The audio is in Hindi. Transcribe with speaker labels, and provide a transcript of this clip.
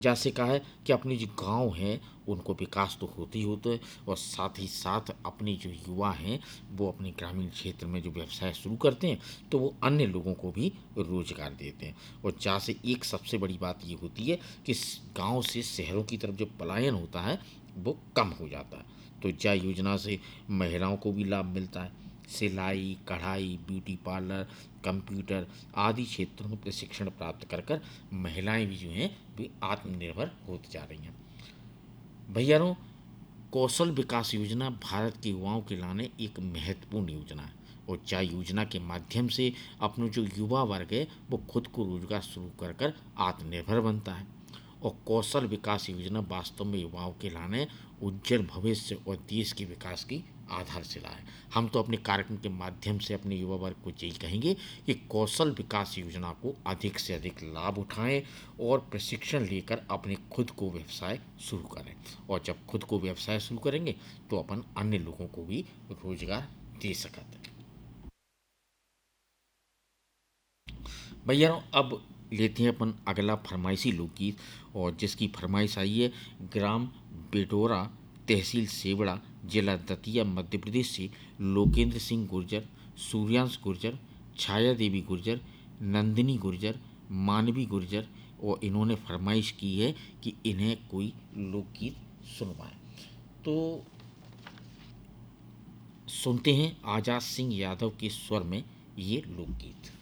Speaker 1: जैसे कहा है कि अपने जो गांव हैं उनको विकास तो होते ही होते हैं, और साथ ही साथ अपने जो युवा हैं वो अपने ग्रामीण क्षेत्र में जो व्यवसाय शुरू करते हैं तो वो अन्य लोगों को भी रोजगार देते हैं। और जहाँ से एक सबसे बड़ी बात ये होती है कि गांव से शहरों की तरफ जो पलायन होता है वो कम हो जाता है। तो जय योजना से महिलाओं को भी लाभ मिलता है। सिलाई, कढ़ाई, ब्यूटी पार्लर, कंप्यूटर आदि क्षेत्रों में प्रशिक्षण प्राप्त कर कर महिलाएं भी जो हैं वे आत्मनिर्भर होती जा रही हैं। भैयारों, कौशल विकास योजना भारत के युवाओं के लाने एक महत्वपूर्ण योजना है। और चाय योजना के माध्यम से अपना जो युवा वर्ग है वो खुद को रोजगार शुरू कर कर आत्मनिर्भर बनता है। और कौशल विकास योजना वास्तव में युवाओं के लाने उज्जवल भविष्य और देश के विकास की आधारशिला है। हम तो अपने कार्यक्रम के माध्यम से अपने युवा वर्ग को यही कहेंगे कि कौशल विकास योजना को अधिक से अधिक लाभ उठाएं और प्रशिक्षण लेकर अपने खुद को व्यवसाय शुरू करें। और जब खुद को व्यवसाय शुरू करेंगे तो अपन अन्य लोगों को भी रोजगार दे सकते हैं। भैया अब लेते हैं अपन अगला फरमाइशी लोकगीत, और जिसकी फरमाइश आई है ग्राम बेडोरा, तहसील सेवड़ा, जिला दतिया, मध्य प्रदेश से लोकेंद्र सिंह गुर्जर, सूर्यांश गुर्जर, छाया देवी गुर्जर, नंदिनी गुर्जर, मानवी गुर्जर। और इन्होंने फरमाइश की है कि इन्हें कोई लोकगीत सुनवाएं। तो सुनते हैं आजाद सिंह यादव के स्वर में ये लोकगीत।